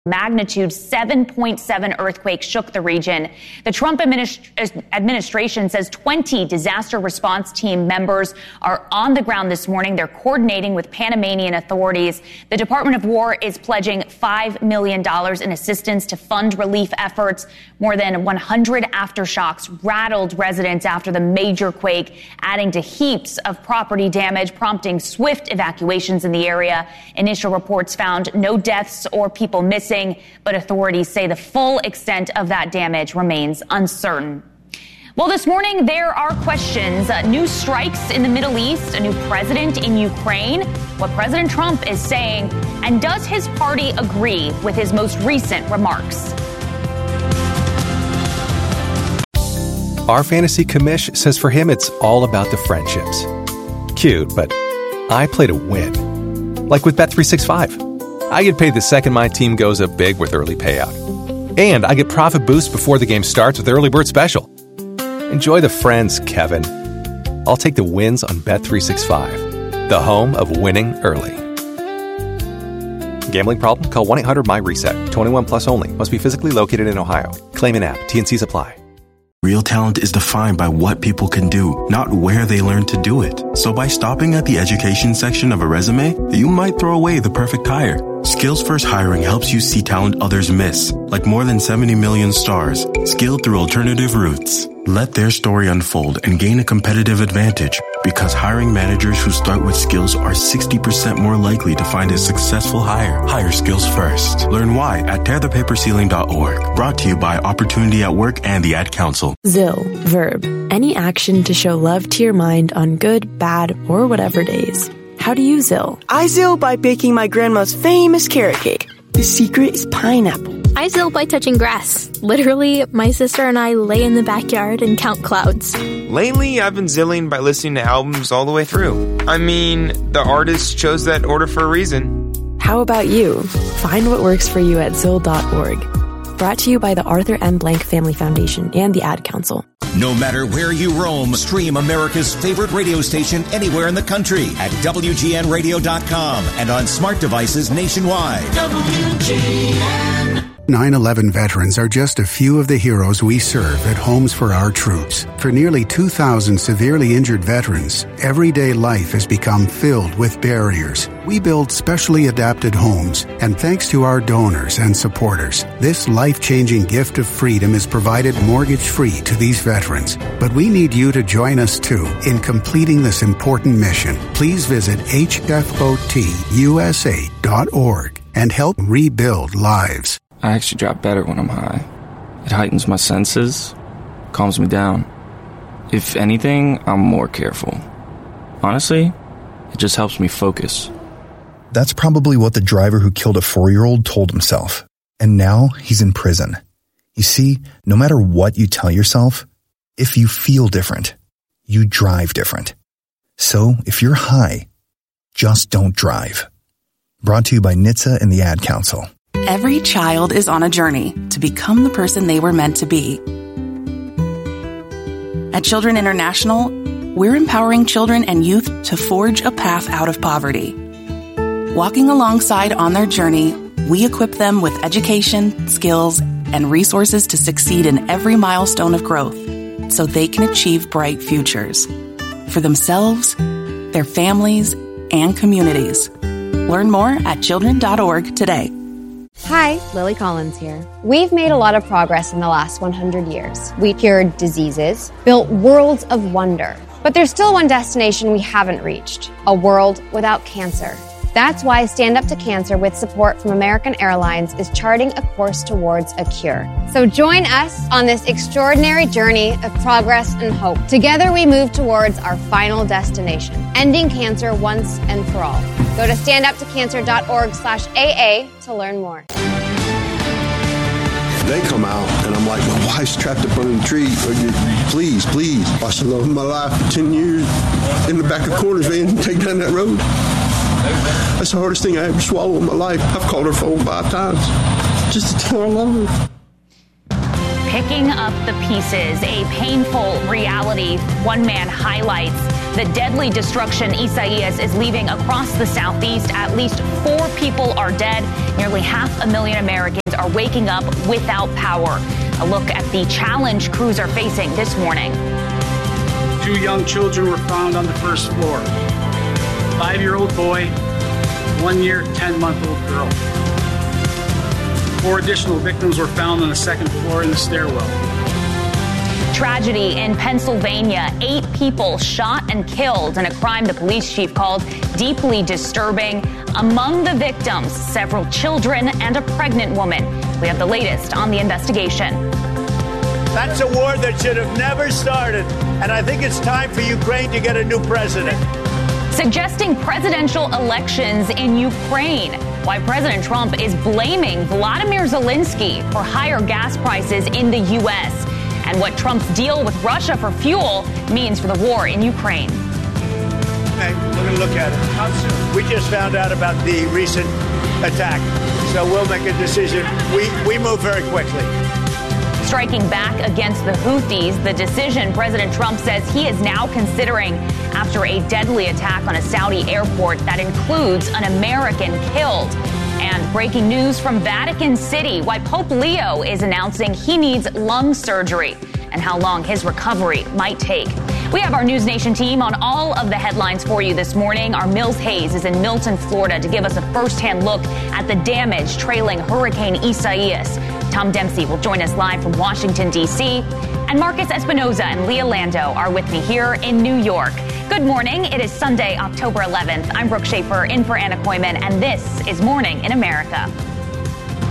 Magnitude 7.7 earthquake shook the region. The Trump administration says 20 disaster response team members are on the ground this morning. They're coordinating with Panamanian authorities. The Department of War is pledging $5 million in assistance to fund relief efforts. More than 100 aftershocks rattled residents after the major quake, adding to heaps of property damage, prompting swift evacuations in the area. Initial reports found no deaths or people missing, but authorities say the full extent of that damage remains uncertain. Well, this morning, there are questions. New strikes in the Middle East, a new president in Ukraine, what President Trump is saying, and does his party agree with his most recent remarks? Our fantasy commish says for him, it's all about the friendships. Cute, but I play to win. Like with Bet365. I get paid the second my team goes up big with early payout. And I get profit boost before the game starts with Early Bird Special. Enjoy the friends, Kevin. I'll take the wins on Bet365, the home of winning early. Gambling problem? Call 1-800-MY-RESET. 21 plus only. Must be physically located in Ohio. Claim an app. T&Cs apply. Real talent is defined by what people can do, not where they learn to do it. So by stopping at the education section of a resume, you might throw away the perfect hire. Skills First Hiring helps you see talent others miss, like more than 70 million stars, skilled through alternative routes. Let their story unfold and gain a competitive advantage, because hiring managers who start with skills are 60% more likely to find a successful hire. Hire skills first. Learn why at tearthepaperceiling.org. Brought to you by Opportunity at Work and the Ad Council. ZIL, verb. Any action to show love to your mind on good, bad, or whatever days. How do you ZIL? I ZIL by baking my grandma's famous carrot cake. The secret is pineapple. I ZIL by touching grass. Literally, my sister and I lay in the backyard and count clouds. Lately, I've been zilling by listening to albums all the way through. I mean, the artist chose that order for a reason. How about you? Find what works for you at ZIL.org. Brought to you by the Arthur M. Blank Family Foundation and the Ad Council. No matter where you roam, stream America's favorite radio station anywhere in the country at WGNradio.com and on smart devices nationwide. WGN. 9/11 veterans are just a few of the heroes we serve at Homes for Our Troops. For nearly 2,000 severely injured veterans, everyday life has become filled with barriers. We build specially adapted homes, and thanks to our donors and supporters, this life-changing gift of freedom is provided mortgage-free to these veterans. But we need you to join us, too, in completing this important mission. Please visit hfotusa.org and help rebuild lives. I actually drop better when I'm high. It heightens my senses, calms me down. If anything, I'm more careful. Honestly, it just helps me focus. That's probably what the driver who killed a 4-year-old told himself. And now he's in prison. You see, no matter what you tell yourself, if you feel different, you drive different. So if you're high, just don't drive. Brought to you by NHTSA and the Ad Council. Every child is on a journey to become the person they were meant to be. At Children International, we're empowering children and youth to forge a path out of poverty. Walking alongside on their journey, we equip them with education, skills, and resources to succeed in every milestone of growth so they can achieve bright futures for themselves, their families, and communities. Learn more at children.org today. Hi, Lily Collins here. We've made a lot of progress in the last 100 years. We cured diseases, built worlds of wonder. But there's still one destination we haven't reached, a world without cancer. That's why Stand Up to Cancer, with support from American Airlines, is charting a course towards a cure. So join us on this extraordinary journey of progress and hope. Together we move towards our final destination, ending cancer once and for all. Go to standuptocancer.org/AA to learn more. They come out, and I'm like, my wife's trapped up under the tree. Please, please. I said, love my life for 10 years in the back of Corners van, take down that road. That's the hardest thing I ever swallowed in my life. I've called her phone 5 times just to tell her I love her. Picking up the pieces, a painful reality one man highlights. The deadly destruction Isaias is leaving across the southeast. At least 4 people are dead. Nearly 500,000 Americans are waking up without power. A look at the challenge crews are facing this morning. 2 young children were found on the first floor. 5-year-old boy, 1-year, 10-month-old girl. 4 additional victims were found on the second floor in the stairwell. Tragedy in Pennsylvania. 8 people shot and killed in a crime the police chief called deeply disturbing. Among the victims, several children and a pregnant woman. We have the latest on the investigation. That's a war that should have never started, and I think it's time for Ukraine to get a new president. Suggesting presidential elections in Ukraine. Why President Trump is blaming Vladimir Zelensky for higher gas prices in the U.S. and what Trump's deal with Russia for fuel means for the war in Ukraine. Hey, we're going to look at it. We just found out about the recent attack, so we'll make a decision. We move very quickly. Striking back against the Houthis, the decision President Trump says he is now considering after a deadly attack on a Saudi airport that includes an American killed. And breaking news from Vatican City, why Pope Leo is announcing he needs lung surgery and how long his recovery might take. We have our News Nation team on all of the headlines for you this morning. Our Mills Hayes is in Milton, Florida, to give us a firsthand look at the damage trailing Hurricane Isaias. Tom Dempsey will join us live from Washington, D.C. And Marcus Espinoza and Leah Lando are with me here in New York. Good morning. It is Sunday, October 11th. I'm Brooke Schaefer in for Anna Koyman, and this is Morning in America.